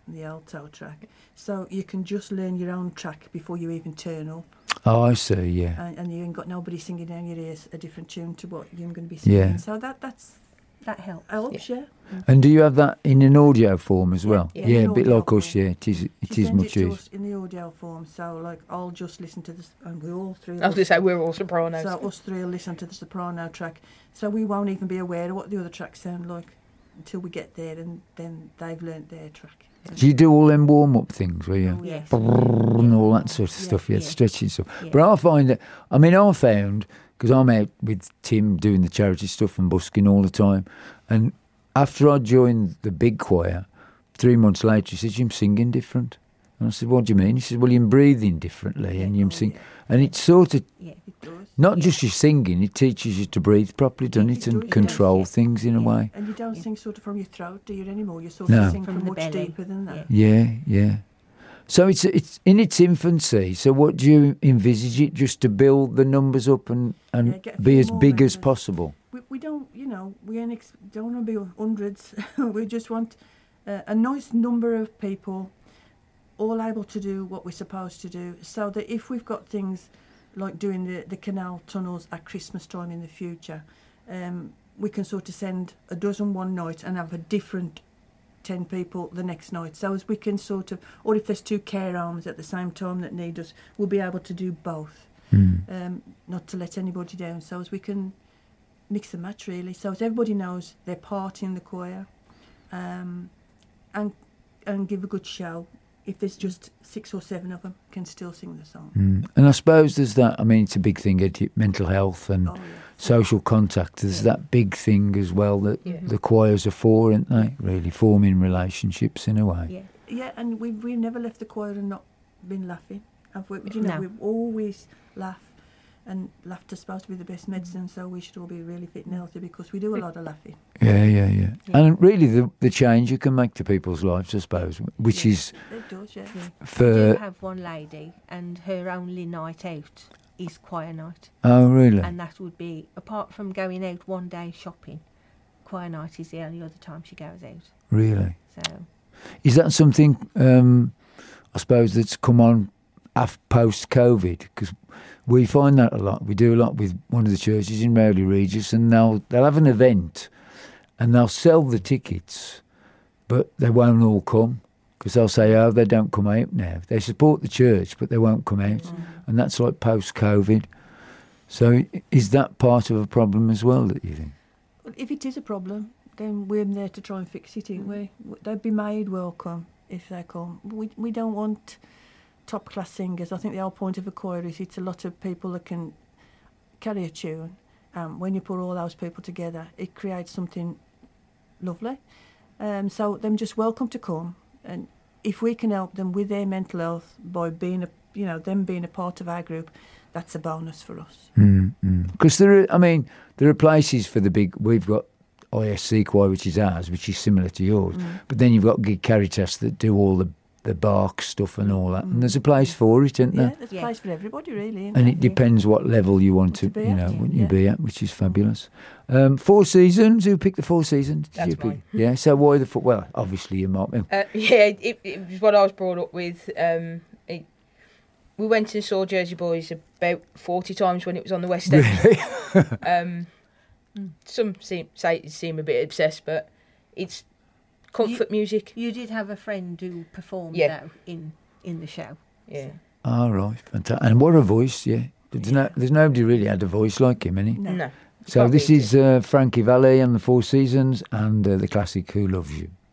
the alto track. So you can just learn your own track before you even turn up. Oh, I see, yeah. And you ain't got nobody singing down your ears a different tune to what you're going to be singing. Yeah. So that helps, yeah. And do you have that in an audio form as well? Yeah, a bit like form. us, yeah. It is much easier. easier. In the audio form, so like I'll just listen to this, and we all three. I was going to say we're all sopranos. So us three will listen to the soprano track, so we won't even be aware of what the other tracks sound like until we get there, and then they've learnt their track. Do you do all them warm-up things where you... Oh, yes. And all that sort of stuff, stretching stuff. Yeah. But I find that, I found, because I'm out with Tim doing the charity stuff and busking all the time, and after I joined the big choir, 3 months later, he said, "You're singing different." And I said, "What do you mean?" He said, "Well, you're breathing differently and you're singing." And it's sort of, It does. not just your singing, it teaches you to breathe properly, doesn't it? And control things in a way. And you don't sing sort of from your throat, do you, anymore? You sort No. of sing From from the much belly. deeper than that. Yeah. So it's in its infancy. So what do you envisage it just to build the numbers up and get a be few as more big as members. possible? We don't, don't want to be hundreds. We just want a nice number of people all able to do what we're supposed to do, so that if we've got things like doing the canal tunnels at Christmas time in the future, we can sort of send a dozen one night and have a different 10 people the next night. So as we can sort of, or if there's 2 care homes at the same time that need us, we'll be able to do both. Not to let anybody down. So as we can mix and match, really. So as everybody knows their part in the choir, and give a good show. If there's just 6 or 7 of them, can still sing the song. And I suppose there's that, it's a big thing, mental health and social contact. There's that big thing as well that the choirs are for, aren't they? Really forming relationships in a way. Yeah, and we've never left the choir and not been laughing. Have we? No. We've always laughed. And laughter's supposed to be the best medicine, so we should all be really fit and healthy because we do a lot of laughing. Yeah. And really the change you can make to people's lives, I suppose, which is... It does, yeah. For... We do have one lady, and her only night out is choir night. Oh, really? And that would be, apart from going out one day shopping, choir night is the only other time she goes out. Really? So... Is that something, I suppose, that's come on post-COVID? Because we find that a lot. We do a lot with one of the churches in Rowley Regis, and they'll have an event and they'll sell the tickets, but they won't all come because they'll say, "Oh, they don't come out now." They support the church, but they won't come out. And that's like post-COVID. So is that part of a problem as well, that you think? Well, if it is a problem, then we're there to try and fix it, ain't we? They'd be made welcome if they come. We don't want top-class singers. I think the whole point of a choir is it's a lot of people that can carry a tune. When you put all those people together, it creates something lovely. So them just welcome to come, and if we can help them with their mental health by being them being a part of our group, that's a bonus for us. Because there are places for the big. We've got ISC choir, which is ours, which is similar to yours. But then you've got Gig Caritas that do all the bark stuff and all that. And there's a place for it, isn't there? Yeah, there's a place for everybody, really. And it depends what level you want to, be at, which is fabulous. 4 Seasons. Who picked the 4 Seasons? Did That's you pick? mine. Yeah. So why the? Well, obviously you might. It was what I was brought up with. We went and saw Jersey Boys about 40 times when it was on the West End. Some seem a bit obsessed, but it's comfort music. You did have a friend who performed though, in the show. Yeah. All right, fantastic. And what a voice, yeah. There's nobody really had a voice like him, any. No. So this is Frankie Valli and the 4 Seasons and the classic Who Loves You.